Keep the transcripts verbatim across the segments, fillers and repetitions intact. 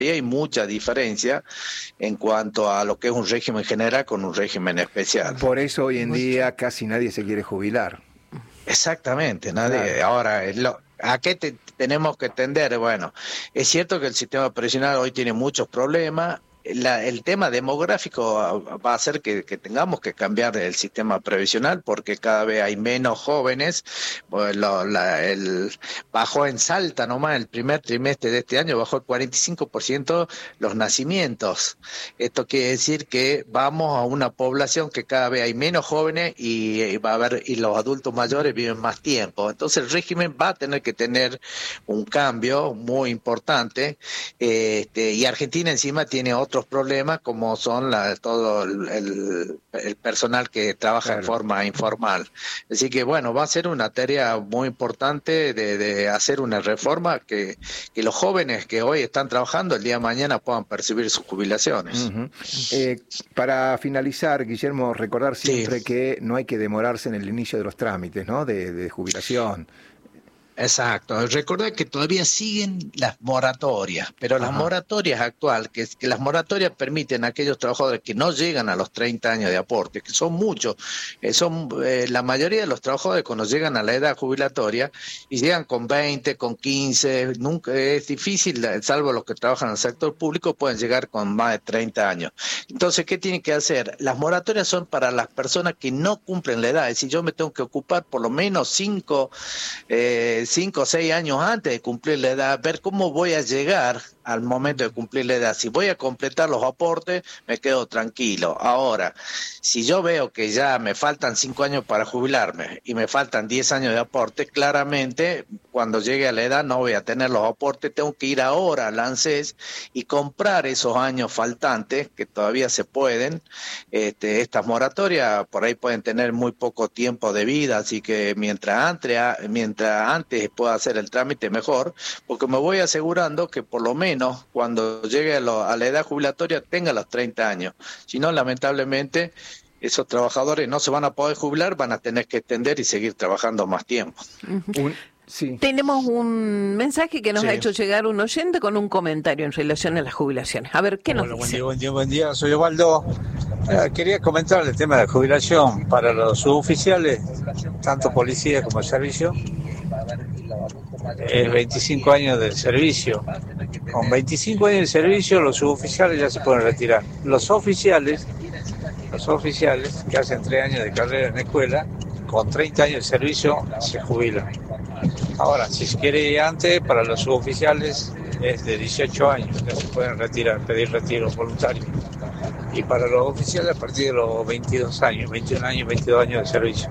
hay mucha diferencia en cuanto a lo que es un régimen general con un régimen especial. Por eso hoy en día casi nadie se quiere jubilar. Exactamente, nadie. Claro. Ahora, lo, ¿a qué te, tenemos que tender? Bueno, es cierto que el sistema previsional hoy tiene muchos problemas. La, el tema demográfico va a hacer que, que tengamos que cambiar el sistema previsional porque cada vez hay menos jóvenes. Pues lo, la, el, bajó en Salta nomás el primer trimestre de este año, bajó el cuarenta y cinco por ciento los nacimientos. Esto quiere decir que vamos a una población que cada vez hay menos jóvenes y, y va a haber y los adultos mayores viven más tiempo. Entonces el régimen va a tener que tener un cambio muy importante. Este, y Argentina encima tiene otro otros problemas como son la, todo el, el, el personal que trabaja claro. en forma informal. Así que bueno, va a ser una tarea muy importante de, de hacer una reforma que, que los jóvenes que hoy están trabajando el día de mañana puedan percibir sus jubilaciones. Uh-huh. eh, para finalizar, Guillermo, recordar siempre sí. que no hay que demorarse en el inicio de los trámites, ¿no? de, de jubilación. Exacto, recordad que todavía siguen las moratorias, pero Ajá. las moratorias actuales, que, que las moratorias permiten a aquellos trabajadores que no llegan a los treinta años de aporte, que son muchos, eh, son eh, la mayoría de los trabajadores cuando llegan a la edad jubilatoria y llegan con veinte, con quince, nunca es difícil, salvo los que trabajan en el sector público, pueden llegar con más de treinta años. Entonces, ¿qué tienen que hacer? Las moratorias son para las personas que no cumplen la edad, es decir, yo me tengo que ocupar por lo menos cinco eh, cinco o seis años antes de cumplir la edad, ver cómo voy a llegar al momento de cumplir la edad. Si voy a completar los aportes, me quedo tranquilo. Ahora, si yo veo que ya me faltan cinco años para jubilarme y me faltan diez años de aporte, claramente, cuando llegue a la edad no voy a tener los aportes, tengo que ir ahora al ANSES y comprar esos años faltantes, que todavía se pueden. Este, estas moratorias por ahí pueden tener muy poco tiempo de vida, así que mientras antes, mientras antes pueda hacer el trámite mejor, porque me voy asegurando que por lo menos cuando llegue a, lo, a la edad jubilatoria tenga los treinta años. Si no, lamentablemente, esos trabajadores no se van a poder jubilar, van a tener que extender y seguir trabajando más tiempo. Uh-huh. Un, sí. Tenemos un mensaje que nos sí. ha hecho llegar un oyente con un comentario en relación a las jubilaciones. A ver, ¿qué nos Hola, dice? Buen día, buen día, buen día. Soy Osvaldo. Eh, quería comentar el tema de la jubilación para los suboficiales, tanto policía como servicio. Es veinticinco años de servicio. Con veinticinco años de servicio los suboficiales ya se pueden retirar. Los oficiales, los oficiales que hacen tres años de carrera en la escuela, con treinta años de servicio se jubilan. Ahora, si se quiere ir antes, para los suboficiales es de dieciocho años, ya se pueden retirar, pedir retiro voluntario. Y para los oficiales a partir de los veintidós años, veintiún años, veintidós años de servicio.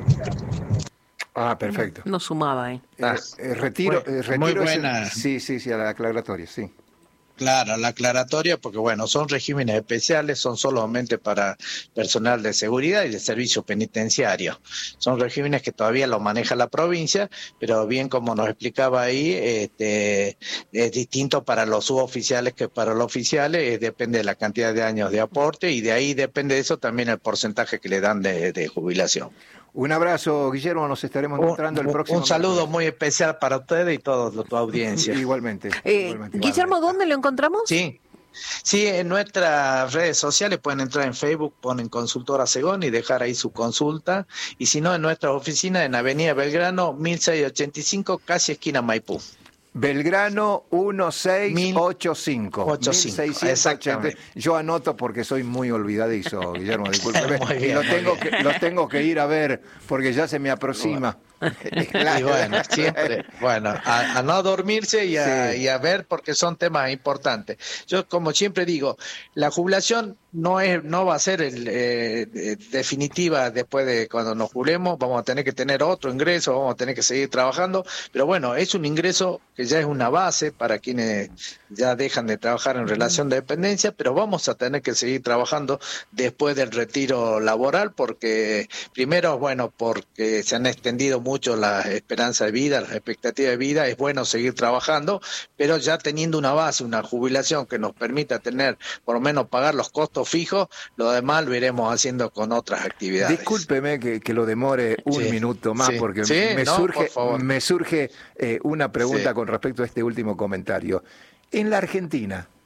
Ah, perfecto. No, no sumaba, ¿eh? eh, eh retiro, muy, eh, retiro muy buena. Es el, sí, sí, sí, a la aclaratoria, sí. Claro, la aclaratoria, porque bueno, son regímenes especiales, son solamente para personal de seguridad y de servicio penitenciario. Son regímenes que todavía lo maneja la provincia, pero bien como nos explicaba ahí, este, es distinto para los suboficiales que para los oficiales, eh, depende de la cantidad de años de aporte y de ahí depende de eso también el porcentaje que le dan de, de jubilación. Un abrazo, Guillermo, nos estaremos encontrando un, el próximo. Un saludo miércoles. Muy especial para ustedes y toda tu audiencia. Igualmente. Eh, igualmente Guillermo, igualmente. ¿Dónde lo encontramos? Sí. Sí, en nuestras redes sociales pueden entrar en Facebook, ponen Consultora Segón y dejar ahí su consulta. Y si no, en nuestra oficina en Avenida Belgrano, mil seiscientos ochenta y cinco, casi esquina Maipú. Belgrano mil seiscientos ochenta y cinco. Exactamente. Yo anoto porque soy muy olvidadizo, Guillermo, discúlpeme. y lo tengo, que, lo tengo que ir a ver porque ya se me aproxima. Bueno. Y bueno, siempre, bueno, a, a no dormirse y a, sí. y a ver porque son temas importantes. Yo, como siempre digo, la jubilación no es, no va a ser el, eh, definitiva después de cuando nos jubilemos, vamos a tener que tener otro ingreso, vamos a tener que seguir trabajando, pero bueno, es un ingreso que ya es una base para quienes ya dejan de trabajar en relación de dependencia, pero vamos a tener que seguir trabajando después del retiro laboral porque, primero, bueno, porque se han extendido mucho las esperanzas de vida, las expectativas de vida, es bueno seguir trabajando, pero ya teniendo una base, una jubilación que nos permita tener, por lo menos pagar los costos fijos, lo demás lo iremos haciendo con otras actividades. Discúlpeme que, que lo demore un sí, minuto más, sí, porque sí, me, no, surge, me surge eh, una pregunta sí. con respecto a este último comentario. En la Argentina,